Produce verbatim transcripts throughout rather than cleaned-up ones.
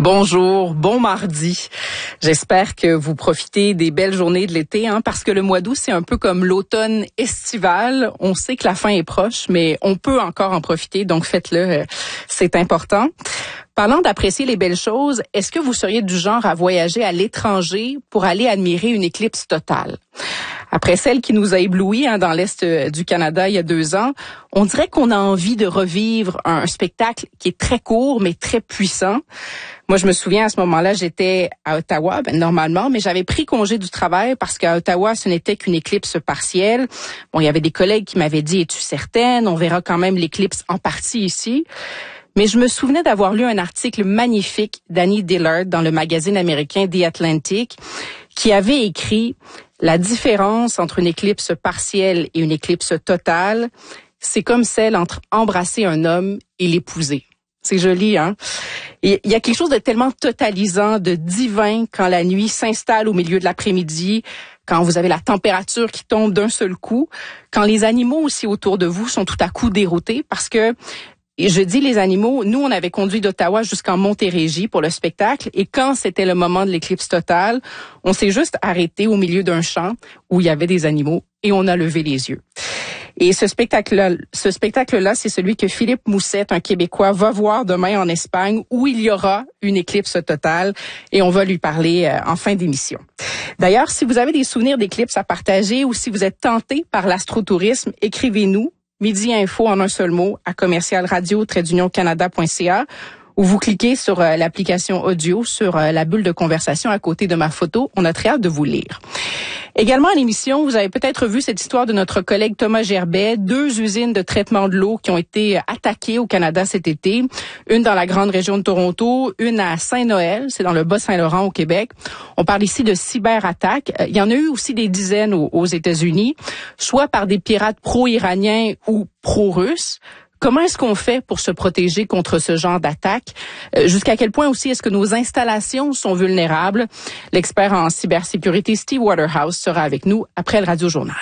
Bonjour, bon mardi. J'espère que vous profitez des belles journées de l'été, hein, parce que le mois d'août, c'est un peu comme l'automne estival. On sait que la fin est proche, mais on peut encore en profiter, donc faites-le, c'est important. Parlant d'apprécier les belles choses, est-ce que vous seriez du genre à voyager à l'étranger pour aller admirer une éclipse totale? Après celle qui nous a éblouis hein, dans l'Est du Canada il y a deux ans, on dirait qu'on a envie de revivre un spectacle qui est très court mais très puissant. Moi, je me souviens, à ce moment-là, j'étais à Ottawa, ben, normalement, mais j'avais pris congé du travail parce qu'à Ottawa, ce n'était qu'une éclipse partielle. Bon, il y avait des collègues qui m'avaient dit, es-tu certaine? On verra quand même l'éclipse en partie ici. Mais je me souvenais d'avoir lu un article magnifique d'Annie Dillard dans le magazine américain The Atlantic qui avait écrit « La différence entre une éclipse partielle et une éclipse totale, c'est comme celle entre embrasser un homme et l'épouser. » C'est joli, hein? Il y a quelque chose de tellement totalisant, de divin quand la nuit s'installe au milieu de l'après-midi, quand vous avez la température qui tombe d'un seul coup, quand les animaux aussi autour de vous sont tout à coup déroutés parce que Et je dis les animaux, nous, on avait conduit d'Ottawa jusqu'en Montérégie pour le spectacle et quand c'était le moment de l'éclipse totale, on s'est juste arrêté au milieu d'un champ où il y avait des animaux et on a levé les yeux. Et ce spectacle-là, ce spectacle-là, c'est celui que Philippe Moussette, un Québécois, va voir demain en Espagne où il y aura une éclipse totale et on va lui parler euh, en fin d'émission. D'ailleurs, si vous avez des souvenirs d'éclipses à partager ou si vous êtes tenté par l'astrotourisme, écrivez-nous. Midi Info en un seul mot à commercial radio trait d'union canada point c a ou vous cliquez sur euh, l'application audio sur euh, la bulle de conversation à côté de ma photo. On a très hâte de vous lire. Également à l'émission, vous avez peut-être vu cette histoire de notre collègue Thomas Gerbet, deux usines de traitement de l'eau qui ont été attaquées au Canada cet été, une dans la grande région de Toronto, une à Saint-Noël, c'est dans le Bas-Saint-Laurent au Québec. On parle ici de cyberattaques. Il y en a eu aussi des dizaines aux, aux États-Unis, soit par des pirates pro-iraniens ou pro-russes. Comment est-ce qu'on fait pour se protéger contre ce genre d'attaque? Euh, jusqu'à quel point aussi est-ce que nos installations sont vulnérables? L'expert en cybersécurité Steve Waterhouse sera avec nous après le Radio Journal.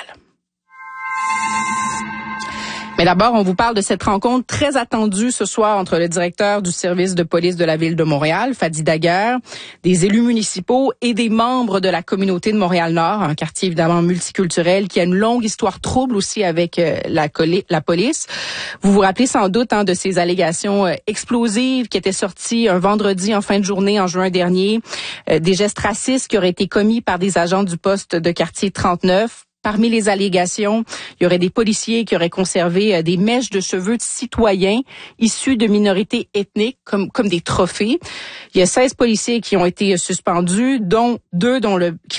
Mais d'abord, on vous parle de cette rencontre très attendue ce soir entre le directeur du service de police de la Ville de Montréal, Fadi Daguerre, des élus municipaux et des membres de la communauté de Montréal-Nord, un quartier évidemment multiculturel qui a une longue histoire trouble aussi avec euh, la, la police. Vous vous rappelez sans doute hein, de ces allégations euh, explosives qui étaient sorties un vendredi en fin de journée en juin dernier, euh, des gestes racistes qui auraient été commis par des agents du poste de quartier trente-neuf. Parmi les allégations, il y aurait des policiers qui auraient conservé des mèches de cheveux de citoyens issus de minorités ethniques comme comme des trophées. Il y a seize policiers qui ont été suspendus, dont deux dont le qui